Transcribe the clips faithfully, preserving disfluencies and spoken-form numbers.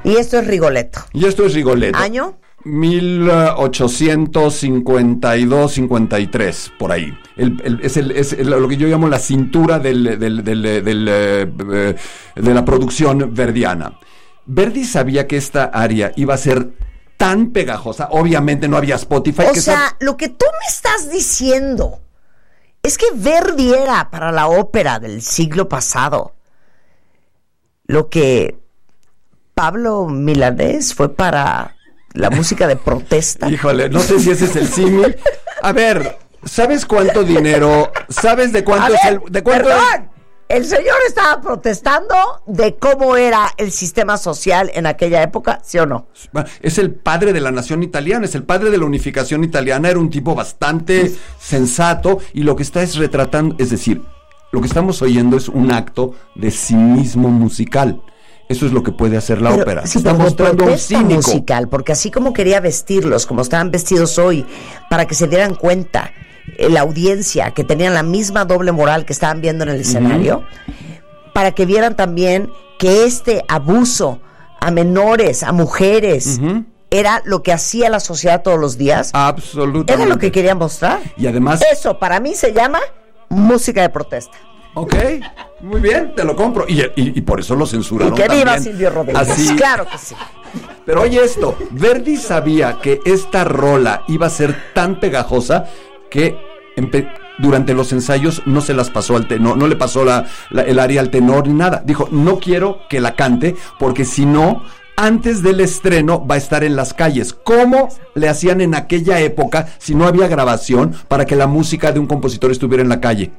Y esto es Rigoletto. Y esto es Rigoletto. ¿Año? mil ochocientos cincuenta y dos, cincuenta y tres, por ahí. El, el, es, el, es el, lo que yo llamo la cintura del, del, del, del, del, eh, de la producción verdiana. Verdi sabía que esta aria iba a ser tan pegajosa. Obviamente no había Spotify. O que sea, sab... lo que tú me estás diciendo es que Verdi era para la ópera del siglo pasado lo que Pablo Milanés fue para la música de protesta. Híjole, no sé si ese es el símil. A ver, ¿sabes cuánto dinero? ¿Sabes de cuánto A es ver, el de cuánto perdón, el señor estaba protestando de cómo era el sistema social en aquella época, ¿sí o no? Es el padre de la nación italiana, es el padre de la unificación italiana, era un tipo bastante sensato y lo que está es retratando, es decir, lo que estamos oyendo es un acto de cinismo musical. Eso es lo que puede hacer la pero, ópera. Sí, está mostrando un cínico musical, porque así como quería vestirlos, como estaban vestidos hoy, para que se dieran cuenta eh, la audiencia que tenían la misma doble moral que estaban viendo en el escenario, uh-huh. para que vieran también que este abuso a menores, a mujeres, uh-huh. era lo que hacía la sociedad todos los días. Absolutamente. Era lo que querían mostrar. Y además, eso para mí se llama música de protesta. Ok, muy bien, te lo compro. Y, y, y por eso lo censuraron. Y que viva también. Silvio Rodríguez. Así. Claro que sí. Pero oye esto, Verdi sabía que esta rola iba a ser tan pegajosa que empe- durante los ensayos no se las pasó al tenor, no le pasó la, la, el aria al tenor ni nada. Dijo, no quiero que la cante porque si no, antes del estreno va a estar en las calles. ¿Cómo le hacían en aquella época si no había grabación para que la música de un compositor estuviera en la calle?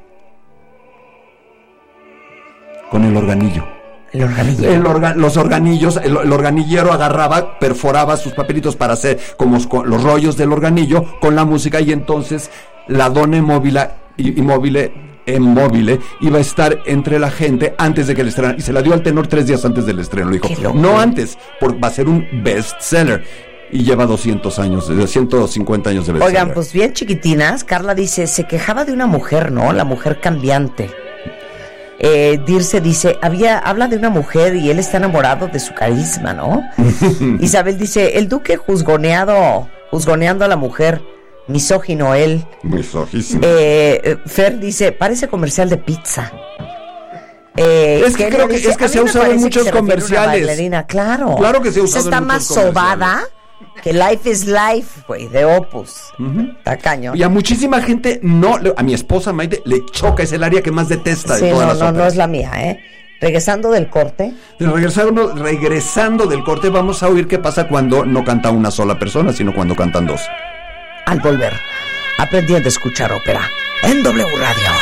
Con el organillo. El organillero. El orga, los organillos, el, el organillero agarraba, perforaba sus papelitos para hacer como los rollos del organillo con la música y entonces la donna immobile, immobile, immobile iba a estar entre la gente antes de que el estreno y se la dio al tenor tres días antes del estreno. Le dijo, no antes, porque va a ser un bestseller. Y lleva doscientos años, ciento cincuenta años de bestseller. Oigan, pues bien chiquitinas, Carla dice, se quejaba de una mujer, ¿no? La mujer cambiante. Eh, Dirce dice, había, habla de una mujer y él está enamorado de su carisma, ¿no? Isabel dice, el duque juzgoneado, juzgoneando a la mujer, misógino él. Misógino. Eh, Fer dice, parece comercial de pizza. Eh, es que creo que, dice, es que se ha usado en muchos comerciales. Claro. Claro que se ha usado está en más muchos sobada que Life is Life, güey, de Opus. Uh-huh. Está cañón. Y a muchísima gente no, a mi esposa Maite le choca, es el área que más detesta sí, de todas no, las no, óperas. no es la mía, ¿eh? Regresando del corte. Regresando, regresando del corte, vamos a oír qué pasa cuando no canta una sola persona, sino cuando cantan dos. Al volver, aprendiendo a escuchar ópera en W Radio.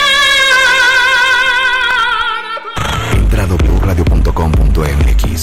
Entra a doble u radio punto com punto m x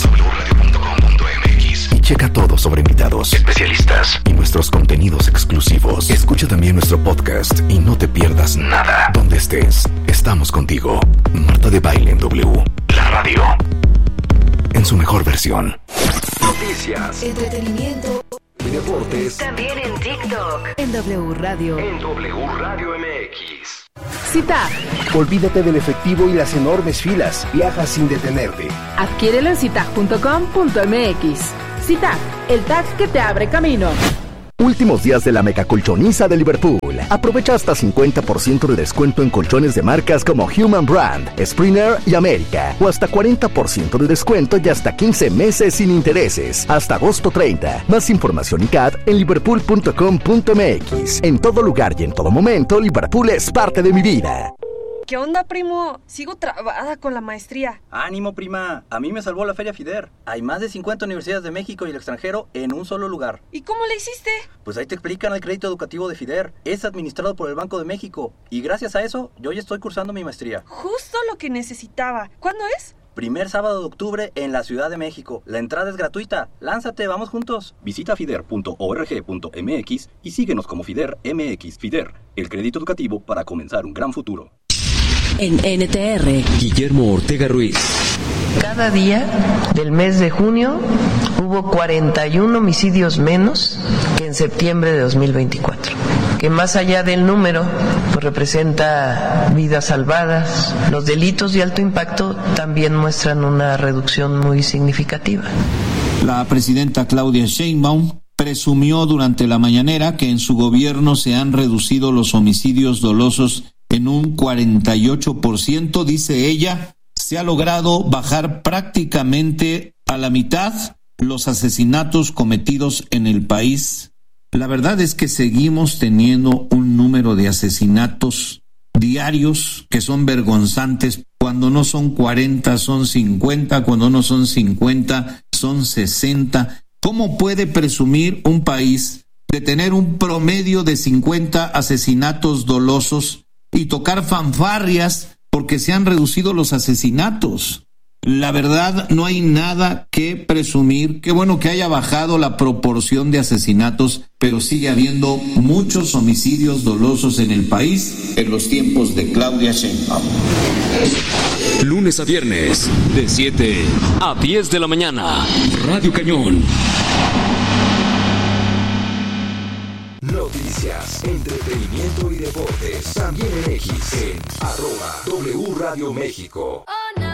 y checa todo sobre invitados, especialistas y nuestros contenidos exclusivos. Escucha también nuestro podcast y no te pierdas nada. Donde estés, estamos contigo. Marta de Baile en W, la radio, en su mejor versión. Noticias, entretenimiento, deportes, también en TikTok, en W Radio, en W Radio M X. Cita. Olvídate del efectivo y las enormes filas. Viaja sin detenerte. Adquiérelo en cita punto com punto m x. Cita, el tag que te abre camino. Últimos días de la mega colchoniza de Liverpool. Aprovecha hasta cincuenta por ciento de descuento en colchones de marcas como Human Brand, Springer y América. O hasta cuarenta por ciento de descuento y hasta quince meses sin intereses. Hasta agosto treinta. Más información y C A D en liverpool punto com punto m x. En todo lugar y en todo momento, Liverpool es parte de mi vida. ¿Qué onda, primo? Sigo trabada con la maestría. Ánimo, prima. A mí me salvó la Feria FIDER. Hay más de cincuenta universidades de México y el extranjero en un solo lugar. ¿Y cómo le hiciste? Pues ahí te explican el crédito educativo de FIDER. Es administrado por el Banco de México. Y gracias a eso, yo ya estoy cursando mi maestría. Justo lo que necesitaba. ¿Cuándo es? Primer sábado de octubre en la Ciudad de México. La entrada es gratuita. Lánzate, vamos juntos. Visita fider punto org punto m x y síguenos como FIDER M X. FIDER, el crédito educativo para comenzar un gran futuro. En N T R, Guillermo Ortega Ruiz. Cada día del mes de junio hubo cuarenta y uno homicidios menos que en septiembre de dos mil veinticuatro, que más allá del número pues representa vidas salvadas. Los delitos de alto impacto también muestran una reducción muy significativa. La presidenta Claudia Sheinbaum presumió durante la mañanera que en su gobierno se han reducido los homicidios dolosos en un cuarenta y ocho por ciento. Dice ella, se ha logrado bajar prácticamente a la mitad los asesinatos cometidos en el país. La verdad es que seguimos teniendo un número de asesinatos diarios que son vergonzantes. Cuando no son cuarenta, son cincuenta. Cuando no son cincuenta, son sesenta. ¿Cómo puede presumir un país de tener un promedio de cincuenta asesinatos dolosos y tocar fanfarrias porque se han reducido los asesinatos? La verdad, no hay nada que presumir. Qué bueno que haya bajado la proporción de asesinatos, pero sigue habiendo muchos homicidios dolosos en el país en los tiempos de Claudia Sheinbaum. Lunes a viernes, de siete a diez de la mañana, Radio Cañón. Noticias, entretenimiento y deportes. También en X, en arroba W Radio México.